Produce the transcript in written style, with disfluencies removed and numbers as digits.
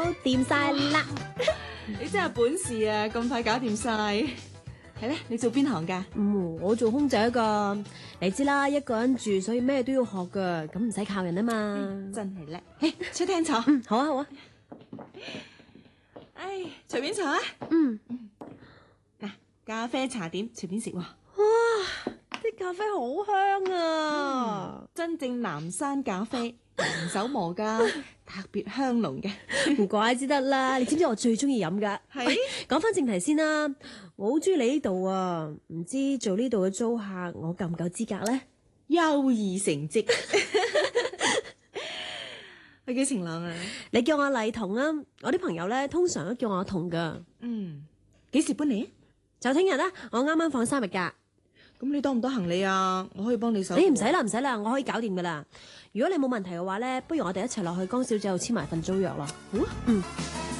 掂晒啦。 你真係本事啊，咁快搞掂晒。係咧，你做邊行㗎？ 我做空姐㗎，你知啦，一個人住，所以咩都要學㗎，咁唔使靠人啊嘛。 真係叻。誒，出廳坐。 好啊好啊。 唉，隨便坐啊。嗱，咖啡茶點，隨便食喎。 啲咖啡好香啊！ 真正南山咖啡，人手磨㗎，特別香濃嘅。 唔怪之得啦，你知唔知我最中意飲㗎？ 係喂，講翻正題先啦，我好中意你呢度啊，唔知做呢度嘅租客，我夠唔夠資格咧？ 優異成績。你幾晴朗啊？ 你叫我麗彤啊，我啲朋友咧通常都叫我阿彤㗎。 幾時搬嚟？ 就聽日啦，我啱啱放3日假。 咁你多唔多行李啊？我可以幫你手。 你唔使啦，唔使啦，我可以搞掂㗎啦。如果你冇問題嘅話咧，不如我哋一齊落去江小姐度簽埋份租約咯。 好啊。